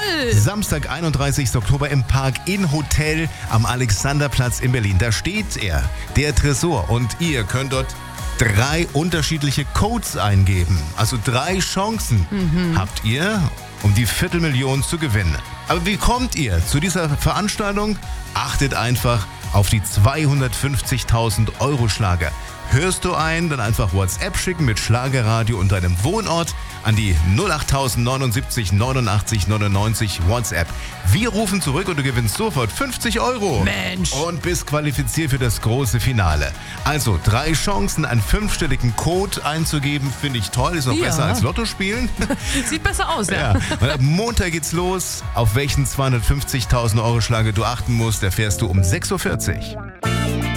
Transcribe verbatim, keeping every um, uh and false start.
Samstag, einunddreißigster Oktober im Park in Hotel am Alexanderplatz in Berlin. Da steht er, der Tresor. Und ihr könnt dort drei unterschiedliche Codes eingeben. Also drei Chancen mhm. habt ihr, um die Viertelmillion zu gewinnen. Aber wie kommt ihr zu dieser Veranstaltung? Achtet einfach auf die zweihundertfünfzigtausend Euro Schlager. Hörst du ein, dann einfach WhatsApp schicken mit Schlagerradio und deinem Wohnort an die null acht neunundsiebzig neunundachtzig neunundneunzig WhatsApp. Wir rufen zurück und du gewinnst sofort fünfzig Euro. Mensch. Und bist qualifiziert für das große Finale. Also drei Chancen, einen fünfstelligen Code einzugeben, finde ich toll. Ist noch Ja. besser als Lotto spielen. Sieht besser aus, ja. Ja. Und ab Montag geht's los. Auf welchen zweihundertfünfzigtausend Euro Schlager du achten musst, erfährst du um sechs Uhr vierzig.